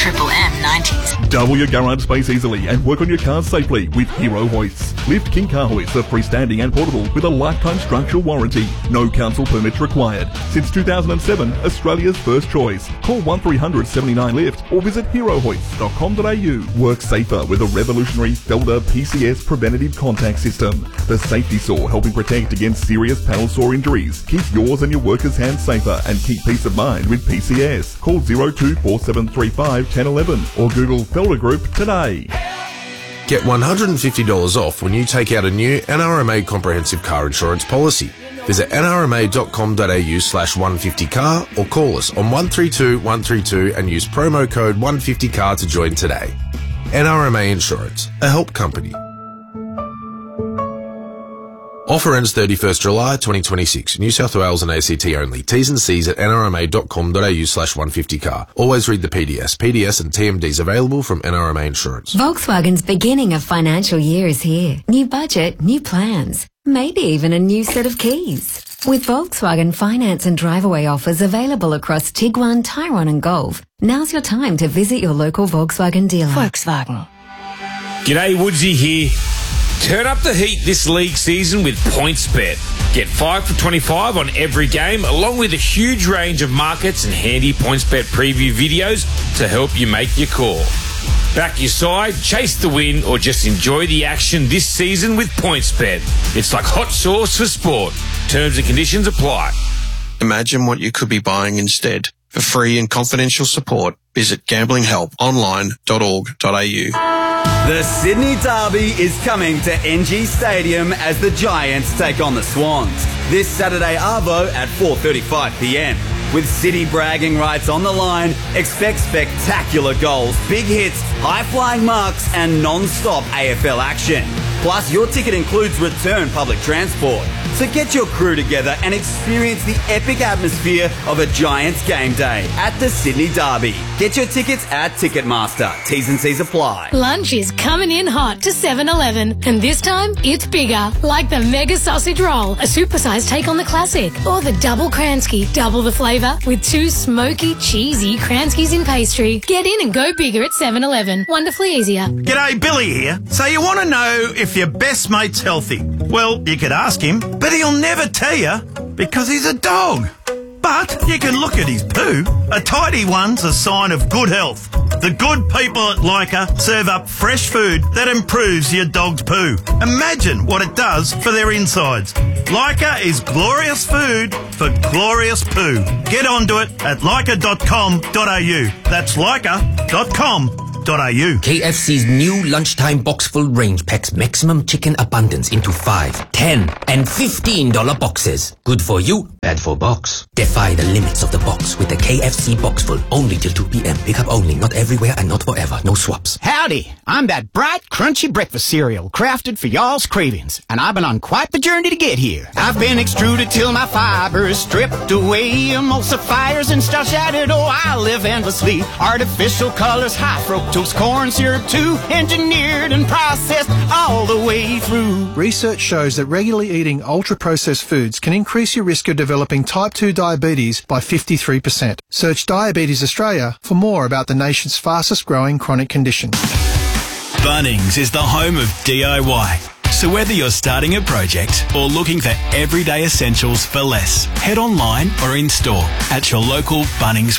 Triple M 90s. Double your garage space easily and work on your cars safely with Hero Hoists. Lift King Car Hoists are freestanding and portable with a lifetime structural warranty. No council permits required. Since 2007, Australia's first choice. Call 1300 79 Lift or visit herohoists.com.au. Work safer with a revolutionary Felder PCS preventative contact system. The safety saw helping protect against serious panel saw injuries. Keep yours and your workers' hands safer and keep peace of mind with PCS. Call 024735 1011 or Google Felder Group today. Get $150 off when you take out a new NRMA comprehensive car insurance policy. Visit nrma.com.au/150car or call us on 132 132 and use promo code 150car to join today. NRMA Insurance, a help company. Offer ends 31st July 2026. New South Wales and ACT only. T's and C's at nrma.com.au/150car. Always read the PDS. PDS and TMDs available from NRMA Insurance. Volkswagen's beginning of financial year is here. New budget, new plans. Maybe even a new set of keys. With Volkswagen finance and drive-away offers available across Tiguan, Tyrone and Golf, now's your time to visit your local Volkswagen dealer. Volkswagen. G'day, Woodsy here. Turn up the heat this league season with PointsBet. Get 5 for 25 on every game, along with a huge range of markets and handy PointsBet preview videos to help you make your call. Back your side, chase the win, or just enjoy the action this season with PointsBet. It's like hot sauce for sport. Terms and conditions apply. Imagine what you could be buying instead. For free and confidential support, visit gamblinghelp.online.au. The Sydney Derby is coming to NG Stadium as the Giants take on the Swans. This Saturday arvo at 4:35pm. With City bragging rights on the line, expect spectacular goals, big hits, high-flying marks and non-stop AFL action. Plus, your ticket includes return public transport. So get your crew together and experience the epic atmosphere of a Giants game day at the Sydney Derby. Get your tickets at Ticketmaster. T's and C's apply. Lunch is coming in hot to 7-Eleven, and this time it's bigger, like the Mega Sausage Roll, a supersized take on the classic, or the Double Kransky, double the flavour with 2 smoky, cheesy Kranskys in pastry. Get in and go bigger at 7-Eleven. Wonderfully easier. G'day, Billy here. So you want to know if your best mate's healthy? Well, you could ask him, but he'll never tell you because he's a dog. But you can look at his poo. A tidy one's a sign of good health. The good people at Leica serve up fresh food that improves your dog's poo. Imagine what it does for their insides. Leica is glorious food for glorious poo. Get onto it at leica.com.au. That's leica.com.au. KFC's new lunchtime box full range packs maximum chicken abundance into 5, 10 and $15 boxes. Good for you, bad for box. Defy the limits of the box with the KFC box full. Only till 2 p.m. Pick up only, not everywhere and not forever. No swaps. Howdy, I'm that bright, crunchy breakfast cereal crafted for y'all's cravings, and I've been on quite the journey to get here. I've been extruded till my fiber is stripped away, emulsifiers and starch added. Oh, I live endlessly. Artificial colors, high fructose corn syrup too, engineered and processed all the way through. Research shows that regularly eating ultra-processed foods can increase your risk of developing type 2 diabetes by 53%. Search Diabetes Australia for more about the nation's fastest growing chronic condition. Bunnings is the home of DIY. So whether you're starting a project or looking for everyday essentials for less, head online or in store at your local Bunnings